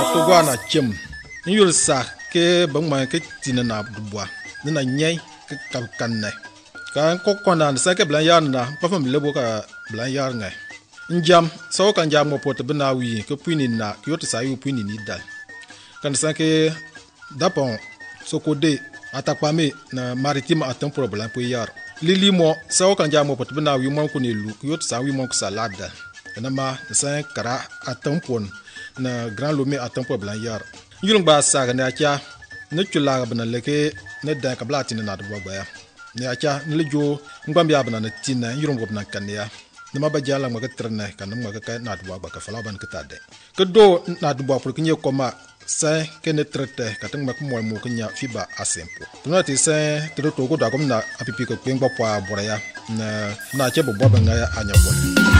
to gwa na chem nyul sa ke bang ma ke tin na dubwa na nyai ke kan ne kan ko kona sa ke blan yar na pa fam lebo ka blan yar ngai njam so kan jam mo pot bna wi ke puni na ke yot sa yu puni ni dal kan sa ke dapon sokode atakpame na maritime atam problem po yar lili mo so kan jam mo pot bna wi mo ko ne lu ke yot sa wi mo ko salada na ma sa kara atam pon na grand lomé atam problem yar yulung ba sa ga na cha ne chula bna leke ne da ka blati na do gba ya ne acha ne jo ngam ya bna na tin yulung go bna kan ya nama ba jala ma ka trne kan ma ka na do ba ka fala ban ka tade ke do na do ba pour que nye koma sa ke ne trete ka tang ma ko mo ko nya fiba asempo tuna ti sa to to go da kom na apipi ko pengba po abora ya na che bo ba nga ya anya bo